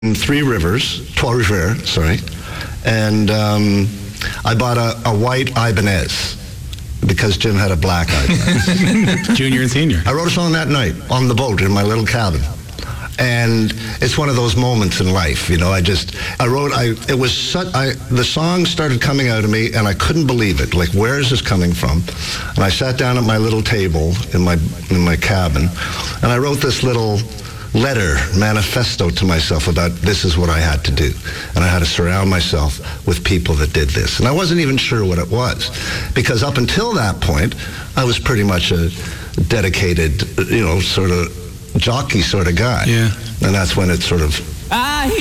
Three Rivers, Trois-Rivières, sorry, and I bought a white Ibanez because Jim had a black Ibanez. Junior and senior. I wrote a song that night on the boat in my little cabin. And it's one of those moments in life, you know. The song started coming out of me, and I couldn't believe it. Like, where is this coming from? And I sat down at my little table in my cabin, and I wrote this little letter, manifesto to myself about this is what I had to do. And I had to surround myself with people that did this. And I wasn't even sure what it was, because up until that point, I was pretty much a dedicated, sort of jockey sort of guy. Yeah. And that's when it sort of